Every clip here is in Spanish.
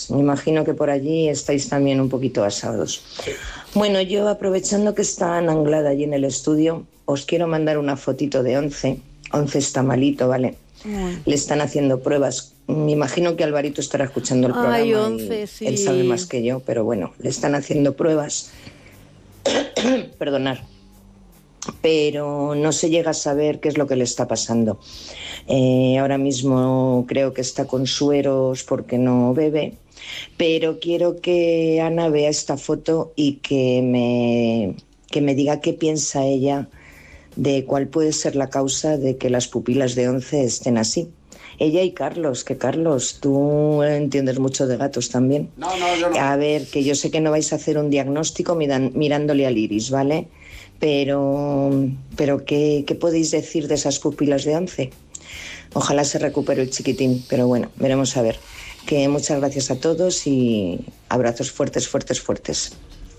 Me imagino que por allí estáis también un poquito asados. Bueno, yo aprovechando que está Ana Anglada allí en el estudio, os quiero mandar una fotito de Once. Once está malito, ¿vale? Le están haciendo pruebas. Me imagino que Alvarito estará escuchando el programa. Ay, Once, sí. Él sabe más que yo, pero bueno, le están haciendo pruebas. Perdonad. Pero no se llega a saber qué es lo que le está pasando. Ahora mismo creo que está con sueros porque no bebe, pero quiero que Ana vea esta foto y que me diga qué piensa ella de cuál puede ser la causa de que las pupilas de Once estén así. Ella y Carlos, que Carlos, tú entiendes mucho de gatos también. No, yo no. A ver, que yo sé que no vais a hacer un diagnóstico mirándole al iris, ¿vale? Pero ¿qué podéis decir de esas pupilas de Once? Ojalá se recupere el chiquitín, pero bueno, veremos a ver. Que muchas gracias a todos y abrazos fuertes, fuertes, fuertes.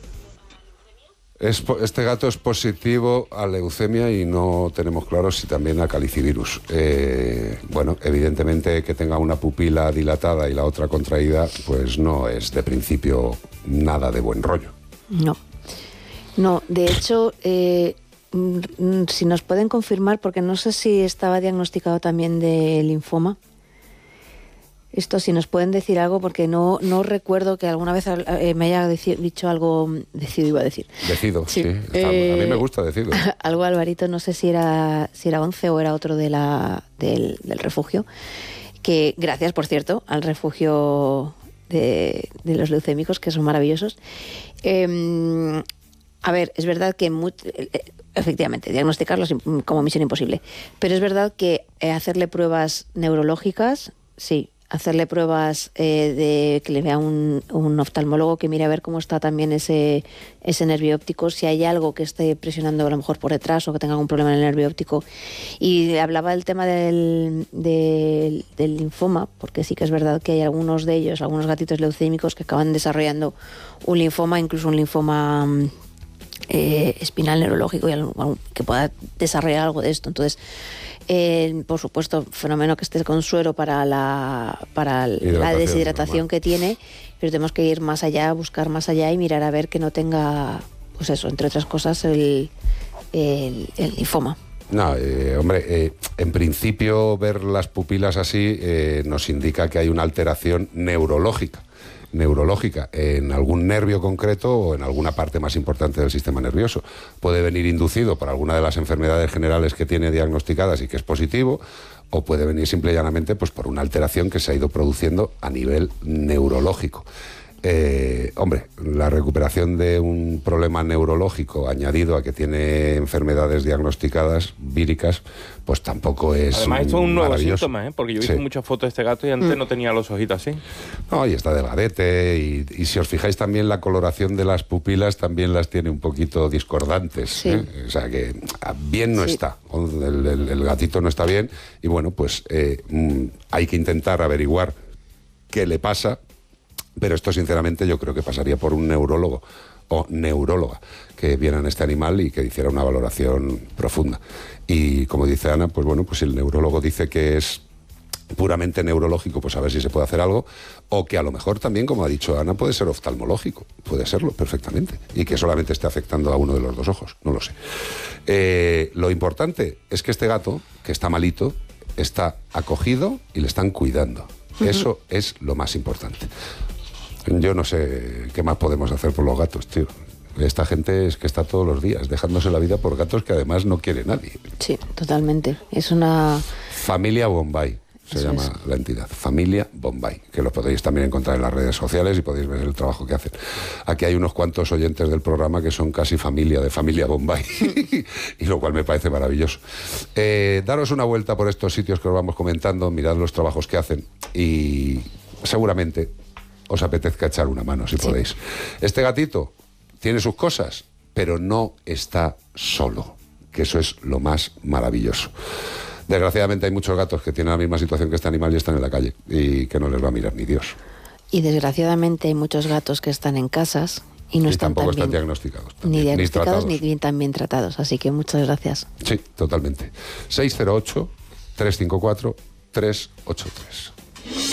Este gato es positivo a leucemia y no tenemos claro si también a calicivirus. Bueno, evidentemente que tenga una pupila dilatada y la otra contraída, pues no es de principio nada de buen rollo. No, de hecho, si nos pueden confirmar, porque no sé si estaba diagnosticado también de linfoma. Esto, si nos pueden decir algo, porque no recuerdo que alguna vez me haya dicho algo, iba a decir. Decido, sí. A mí me gusta decido. Algo, Alvarito, no sé si era Once o era otro del refugio, que gracias, por cierto, al refugio de los leucémicos, que son maravillosos. A ver, es verdad que efectivamente, diagnosticarlo es como misión imposible, pero es verdad que hacerle pruebas neurológicas, sí. Hacerle pruebas de que le vea un oftalmólogo que mire a ver cómo está también ese nervio óptico, si hay algo que esté presionando a lo mejor por detrás o que tenga algún problema en el nervio óptico. Y hablaba del tema del linfoma, porque sí que es verdad que hay algunos de ellos, algunos gatitos leucémicos que acaban desarrollando un linfoma, incluso un linfoma espinal neurológico que pueda desarrollar algo de esto. Entonces, por supuesto, fenómeno que esté con suero para la deshidratación que tiene, pero tenemos que ir más allá, buscar más allá y mirar a ver que no tenga, pues eso, entre otras cosas, el linfoma. No, hombre, en principio ver las pupilas así nos indica que hay una alteración neurológica en algún nervio concreto o en alguna parte más importante del sistema nervioso. Puede venir inducido por alguna de las enfermedades generales que tiene diagnosticadas y que es positivo, o puede venir simple y llanamente pues, por una alteración que se ha ido produciendo a nivel neurológico. Hombre, la recuperación de un problema neurológico añadido a que tiene enfermedades diagnosticadas víricas, pues tampoco es. Además, esto es un nuevo síntoma, porque yo he visto muchas fotos de este gato y antes no tenía los ojitos así. No, y está delgadete, y si os fijáis también la coloración de las pupilas también las tiene un poquito discordantes. Sí. O sea que bien no está. El gatito no está bien y bueno, pues hay que intentar averiguar qué le pasa. Pero esto, sinceramente, yo creo que pasaría por un neurólogo o neuróloga que vieran este animal y que hiciera una valoración profunda. Y como dice Ana, pues bueno, pues si el neurólogo dice que es puramente neurológico, pues a ver si se puede hacer algo, o que a lo mejor también, como ha dicho Ana, puede ser oftalmológico, puede serlo perfectamente, y que solamente esté afectando a uno de los dos ojos, no lo sé. Lo importante es que este gato, que está malito, está acogido y le están cuidando. Eso es lo más importante. Yo no sé qué más podemos hacer por los gatos, tío. Esta gente es que está todos los días dejándose la vida por gatos que además no quiere nadie. Sí, totalmente. Es una... Familia Bombay se llama la entidad. Familia Bombay, que lo podéis también encontrar en las redes sociales y podéis ver el trabajo que hacen. Aquí hay unos cuantos oyentes del programa que son casi familia de Familia Bombay, y lo cual me parece maravilloso. Daros una vuelta por estos sitios que os vamos comentando, mirad los trabajos que hacen y seguramente os apetezca echar una mano, si podéis. Este gatito tiene sus cosas, pero no está solo, que eso es lo más maravilloso. Desgraciadamente hay muchos gatos que tienen la misma situación que este animal y están en la calle y que no les va a mirar ni Dios. Y desgraciadamente hay muchos gatos que están en casas y no están tampoco tan están bien, diagnosticados. Ni diagnosticados tratados. ni tan bien tratados. Así que muchas gracias. Sí, totalmente. 608-354-383.